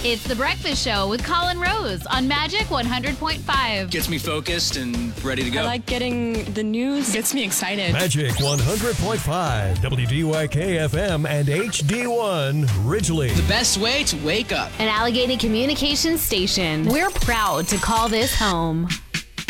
It's The Breakfast Show with Colin Rose on Magic 100.5. Gets me focused and ready to go. I like getting the news. Gets me excited. Magic 100.5, WDYK FM and HD1 Ridgely. The best way to wake up. An Allegheny Communications station. We're proud to call this home.